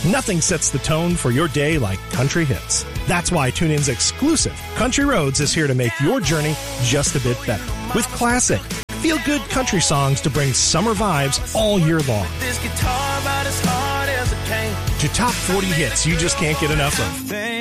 Nothing sets the tone for your day like country hits. That's why TuneIn's exclusive Country Roads is here to make your journey just a bit better. With classic, feel-good country songs to bring summer vibes all year long. To top 40 hits you just can't get enough of.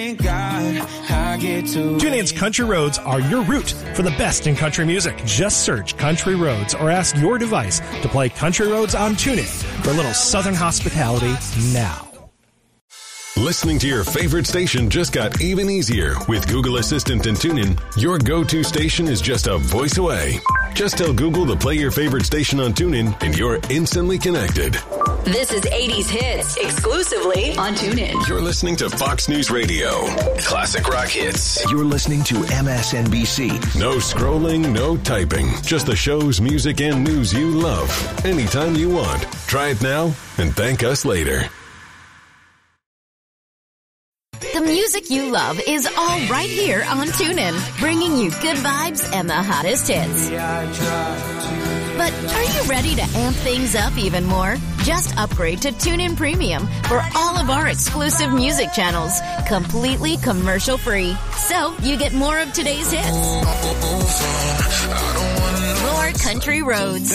TuneIn's Country Roads are your route for the best in country music. Just search Country Roads or ask your device to play Country Roads on TuneIn for a little Southern hospitality now. Listening to your favorite station just got even easier. With Google Assistant and TuneIn, your go-to station is just a voice away. Just tell Google to play your favorite station on TuneIn and you're instantly connected. This is 80s Hits, exclusively on TuneIn. You're listening to Fox News Radio. Classic rock hits. You're listening to MSNBC. No scrolling, no typing. Just the shows, music, and news you love. Anytime you want. Try it now and thank us later. The music you love is all right here on TuneIn, bringing you good vibes and the hottest hits. But are you ready to amp things up even more? Just upgrade to TuneIn Premium for all of our exclusive music channels, completely commercial-free. So you get more of today's hits. More country roads.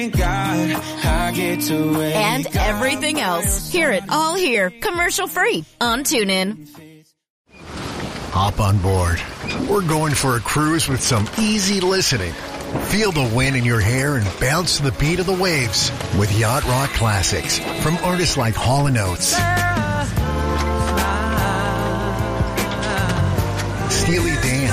And everything else. Hear it all here, commercial-free on TuneIn. Hop on board. We're going for a cruise with some easy listening. Feel the wind in your hair and bounce to the beat of the waves with Yacht Rock Classics from artists like Hall & Oates, Steely Dan,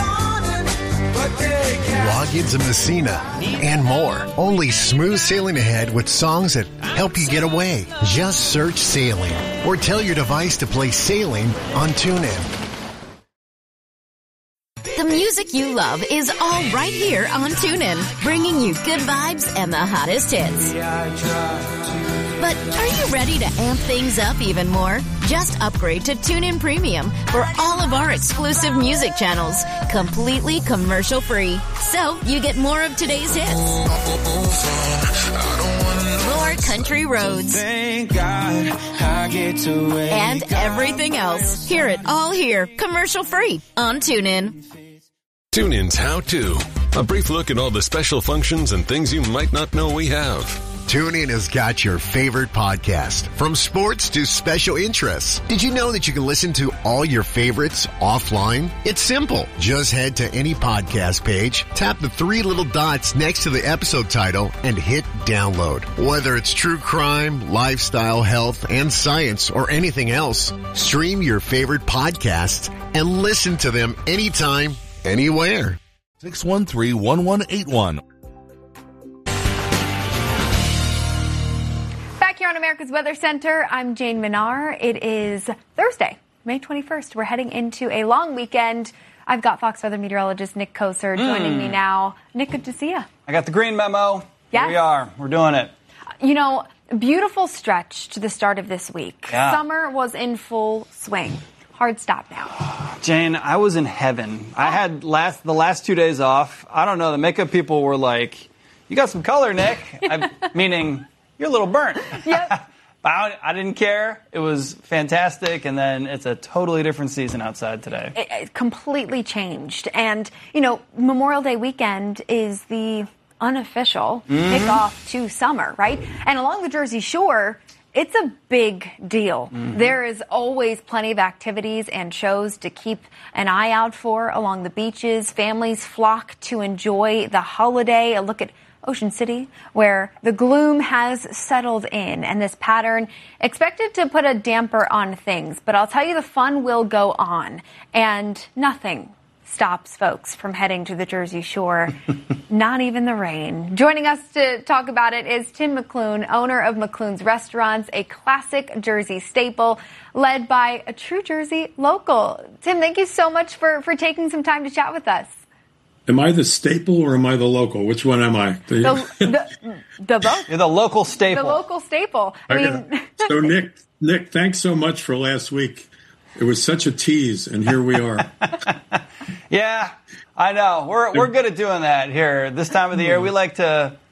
Loggins and Messina, and more. Only smooth sailing ahead with songs that help you get away. Just search Sailing or tell your device to play Sailing on TuneIn. The music you love is all right here on TuneIn, bringing you good vibes and the hottest hits. But are you ready to amp things up even more? Just upgrade to TuneIn Premium for all of our exclusive music channels, completely commercial-free. So you get more of today's hits. More country roads. And everything else. Hear it all here, commercial-free on TuneIn. TuneIn's How To. A brief look at all the special functions and things you might not know we have. TuneIn has got your favorite podcast, from sports to special interests. Did you know that you can listen to all your favorites offline? It's simple. Just head to any podcast page, tap the three little dots next to the episode title, and hit download. Whether it's true crime, lifestyle, health, and science, or anything else, stream your favorite podcasts and listen to them anytime, anywhere. 613-1181. Back here on America's Weather Center, I'm Jane Minar. It is Thursday, May 21st. We're heading into a long weekend. I've got Fox weather meteorologist Nick Koser joining me now. Nick, good to see you. I got the green memo. Yes. Here we are. We're doing it. You know, beautiful stretch to the start of this week. Yeah. Summer was in full swing. Hard stop now. Jane, I was in heaven. I had the last 2 days off. I don't know. The makeup people were like, "You got some color, Nick." Meaning, you're a little burnt. Yep. But I didn't care. It was fantastic. And then it's a totally different season outside today. It completely changed. And, you know, Memorial Day weekend is the unofficial kickoff to summer, right? And along the Jersey Shore, it's a big deal. There is always plenty of activities and shows to keep an eye out for along the beaches. Families flock to enjoy the holiday. A look at Ocean City, where the gloom has settled in, and this pattern expected to put a damper on things. But I'll tell you, the fun will go on, and nothing stops folks from heading to the Jersey Shore, not even the rain. Joining us to talk about it is Tim McClune, owner of McClune's Restaurants, a classic Jersey staple led by a true Jersey local. Tim, thank you so much for taking some time to chat with us. Am I the staple or am I the local? Which one am I? The both. You're the local staple. The local staple. So Nick, thanks so much for last week. It was such a tease, and here we are. Yeah, I know. We're good at doing that here this time of the year. We like to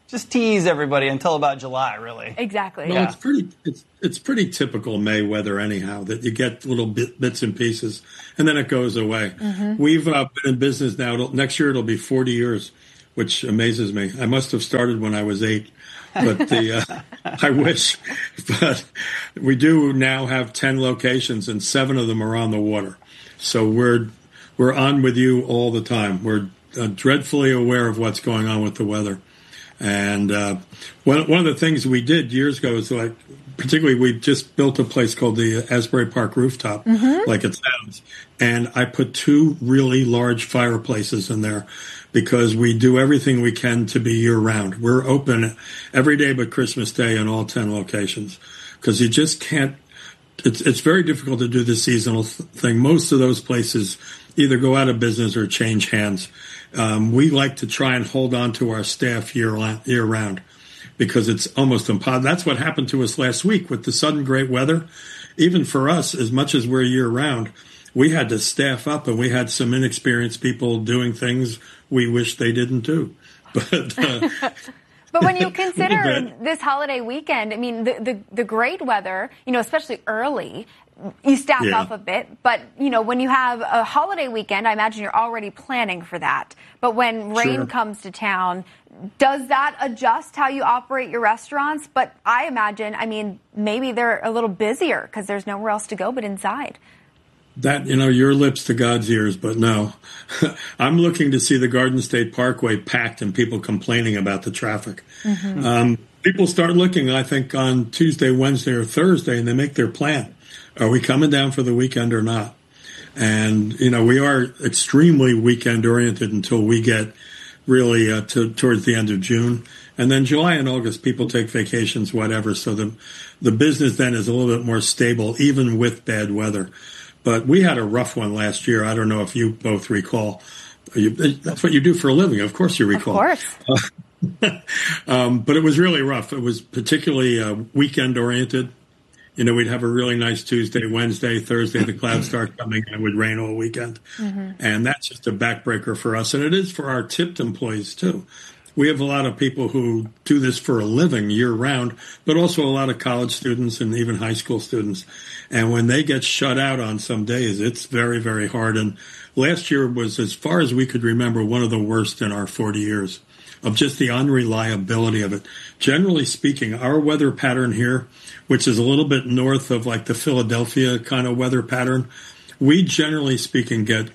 just tease everybody until about July, really. Exactly. Well, it's pretty typical May weather anyhow, that you get little bits and pieces, and then it goes away. We've been in business now. Next year it'll be 40 years, which amazes me. I must have started when I was 8, but I wish. But we do now have 10 locations, and 7 of them are on the water. So we're on with you all the time. We're dreadfully aware of what's going on with the weather. And one of the things we did years ago is, like, particularly we just built a place called the Asbury Park Rooftop, like it sounds. And I put 2 really large fireplaces in there because we do everything we can to be year-round. We're open every day but Christmas Day in all 10 locations because you just can't. It's very difficult to do the seasonal thing. Most of those places either go out of business or change hands. We like to try and hold on to our staff year round because it's almost impossible. That's what happened to us last week with the sudden great weather. Even for us, as much as we're year round, we had to staff up, and we had some inexperienced people doing things we wish they didn't do. But when you consider this holiday weekend, I mean, the great weather, especially early, you staff up a bit. But, when you have a holiday weekend, I imagine you're already planning for that. But when rain comes to town, does that adjust how you operate your restaurants? But I imagine, maybe they're a little busier because there's nowhere else to go but inside. That, your lips to God's ears, but no. I'm looking to see the Garden State Parkway packed and people complaining about the traffic. People start looking, I think, on Tuesday, Wednesday, or Thursday, and they make their plan. Are we coming down for the weekend or not? And, we are extremely weekend-oriented until we get really towards the end of June. And then July and August, people take vacations, whatever. So the business then is a little bit more stable, even with bad weather. But we had a rough one last year. I don't know if you both recall. That's what you do for a living. Of course you recall. Of course. But it was really rough. It was particularly weekend-oriented. We'd have a really nice Tuesday, Wednesday, Thursday. The clouds start coming, and it would rain all weekend. And that's just a backbreaker for us. And it is for our tipped employees, too. We have a lot of people who do this for a living year-round, but also a lot of college students and even high school students. And when they get shut out on some days, it's very, very hard. And last year was, as far as we could remember, one of the worst in our 40 years of just the unreliability of it. Generally speaking, our weather pattern here, which is a little bit north of like the Philadelphia kind of weather pattern, we generally speaking get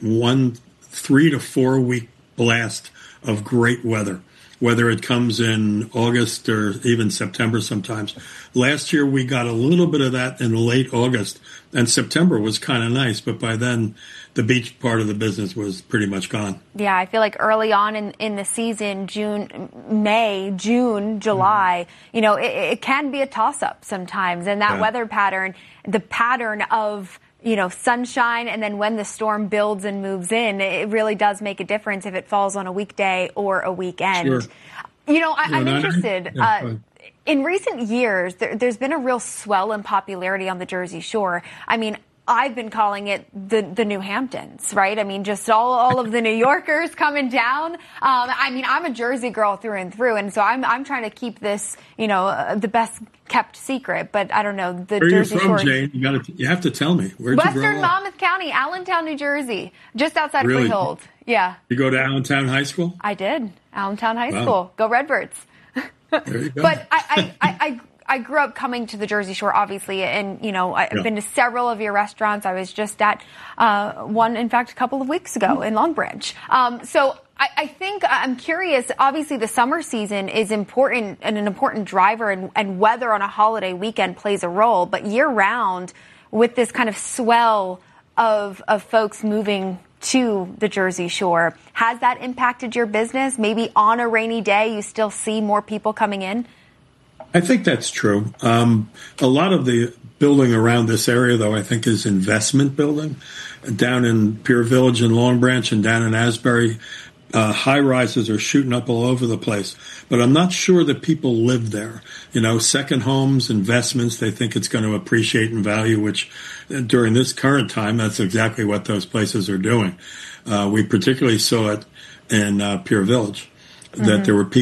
3 to 4 week blast of great weather, whether it comes in August or even September sometimes. Last year, we got a little bit of that in late August, and September was kind of nice, but by then, the beach part of the business was pretty much gone. Yeah, I feel like early on in the season, May, June, July, it can be a toss-up sometimes. And that weather pattern, the pattern of, sunshine, and then when the storm builds and moves in, it really does make a difference if it falls on a weekday or a weekend. Sure. I'm interested. In recent years, there's been a real swell in popularity on the Jersey Shore. I've been calling it the New Hamptons, right? Just all of the New Yorkers coming down. I'm a Jersey girl through and through, and so I'm trying to keep this, the best kept secret. But I don't know the Where Jersey Shore. Where are you from, Jane? You have to tell me. Where'd you grow up? Western Monmouth County, Allentown, New Jersey, just outside of Freehold. Yeah. You go to Allentown High School? I did. Allentown High School. Go Redbirds. There you go. But I grew up coming to the Jersey Shore, obviously, and, I've been to several of your restaurants. I was just at one, in fact, a couple of weeks ago in Long Branch. So I think I'm curious. Obviously, the summer season is important and an important driver, and weather on a holiday weekend plays a role. But year-round, with this kind of swell of folks moving to the Jersey Shore, has that impacted your business? Maybe on a rainy day, you still see more people coming in? I think that's true. A lot of the building around this area, though, I think is investment building. Down in Pier Village and Long Branch and down in Asbury, high-rises are shooting up all over the place. But I'm not sure that people live there. Second homes, investments, they think it's going to appreciate in value, which during this current time, that's exactly what those places are doing. We particularly saw it in Pier Village, that there were people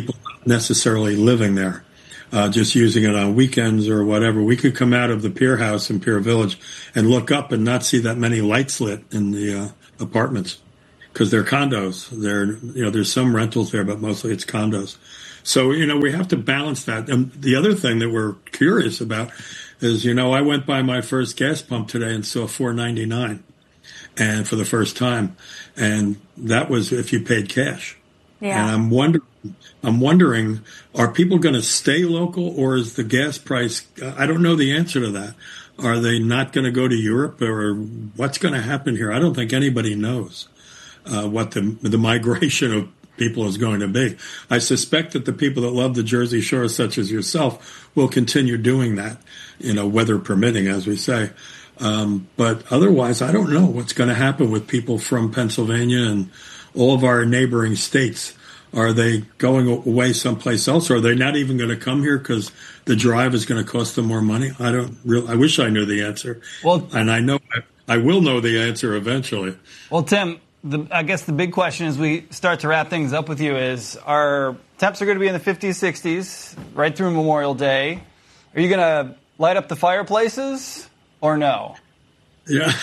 necessarily living there, just using it on weekends or whatever. We could come out of the Pier House in Pier Village and look up and not see that many lights lit in the apartments because they're condos. There's some rentals there, but mostly it's condos. So, we have to balance that. And the other thing that we're curious about is, I went by my first gas pump today and saw $4.99 and for the first time. And that was if you paid cash. Yeah. And I'm wondering, are people going to stay local or is the gas price, I don't know the answer to that. Are they not going to go to Europe or what's going to happen here? I don't think anybody knows what the migration of people is going to be. I suspect that the people that love the Jersey Shore, such as yourself, will continue doing that, weather permitting, as we say. But otherwise, I don't know what's going to happen with people from Pennsylvania and all of our neighboring states. Are they going away someplace else? Or are they not even going to come here because the drive is going to cost them more money? I wish I knew the answer. Well, and I know I will know the answer eventually. Well, Tim, I guess the big question as we start to wrap things up with you is, our temps are going to be in the 50s, 60s, right through Memorial Day. Are you going to light up the fireplaces or no? Yeah.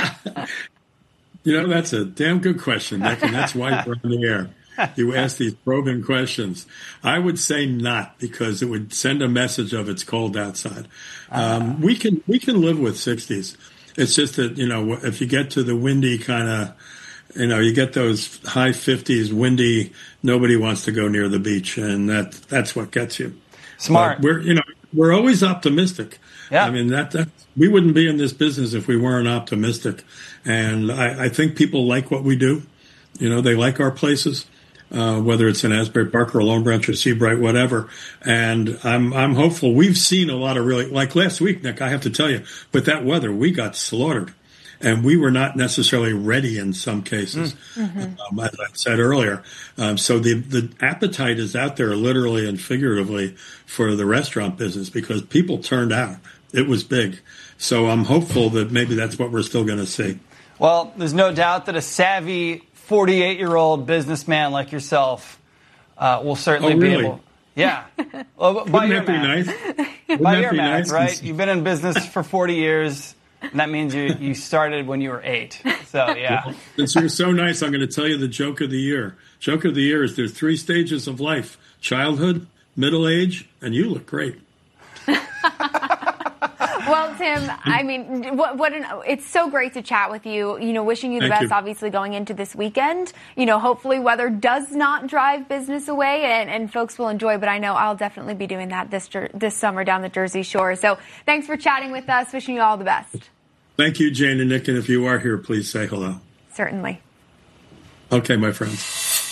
That's a damn good question, Nick, and that's why we're on the air. You ask these probing questions. I would say not, because it would send a message of it's cold outside. We can live with 60s. It's just that, if you get to the windy kind of, you get those high 50s windy, nobody wants to go near the beach, and that's what gets you. Smart. But we're always optimistic. Yeah. I mean, that we wouldn't be in this business if we weren't optimistic. And I think people like what we do. They like our places. Whether it's in Asbury Park or Long Branch or Seabright, whatever. And I'm hopeful. We've seen a lot of really, like last week, Nick, I have to tell you, with that weather, we got slaughtered. And we were not necessarily ready in some cases, as I said earlier. So the appetite is out there literally and figuratively for the restaurant business because people turned out. It was big. So I'm hopeful that maybe that's what we're still going to see. Well, there's no doubt that a savvy 48-year-old businessman like yourself will certainly be able. Yeah. Well, Wouldn't that be nice? By your math, right? You've been in business for 40 years, and that means you started when you were 8. So, yeah. Well, since you're so nice, I'm going to tell you the joke of the year. Joke of the year is there's 3 stages of life: childhood, middle age, and you look great. Well, Tim, I mean, it's so great to chat with you. Wishing you the best, obviously, going into this weekend. Hopefully weather does not drive business away and folks will enjoy. But I know I'll definitely be doing that this summer down the Jersey Shore. So thanks for chatting with us. Wishing you all the best. Thank you, Jane and Nick. And if you are here, please say hello. Certainly. Okay, my friends.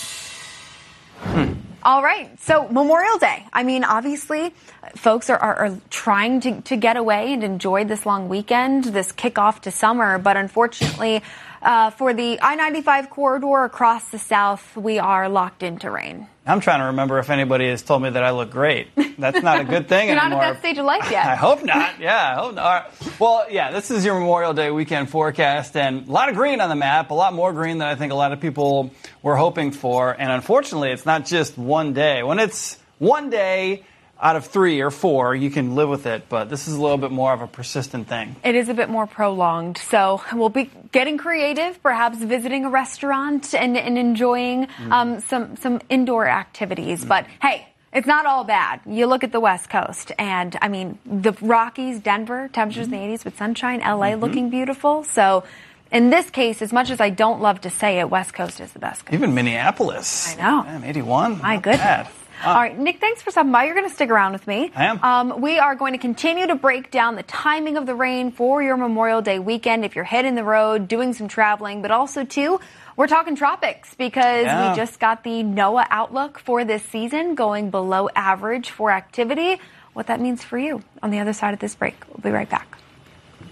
All right. So Memorial Day. I mean, obviously, folks are trying to get away and enjoy this long weekend, this kickoff to summer. But unfortunately, for the I-95 corridor across the South, we are locked into rain. I'm trying to remember if anybody has told me that I look great. That's not a good thing You're anymore. Not at that stage of life yet. I hope not. Yeah, I hope not. All right. Well, yeah, this is your Memorial Day weekend forecast, and a lot of green on the map, a lot more green than I think a lot of people were hoping for. And unfortunately, it's not just one day. When it's one day out of 3 or 4, you can live with it, but this is a little bit more of a persistent thing. It is a bit more prolonged, so we'll be getting creative, perhaps visiting a restaurant and enjoying some indoor activities. But hey, it's not all bad. You look at the West Coast, and I mean, the Rockies, Denver, temperatures in the 80s with sunshine, LA looking beautiful. So in this case, as much as I don't love to say it, West Coast is the best coast. Even Minneapolis. I know. Damn, 81. My goodness. Bad. All right, Nick, thanks for stopping by. You're going to stick around with me. I am. We are going to continue to break down the timing of the rain for your Memorial Day weekend if you're hitting the road, doing some traveling, but also, too, we're talking tropics because we just got the NOAA outlook for this season going below average for activity. What that means for you on the other side of this break. We'll be right back.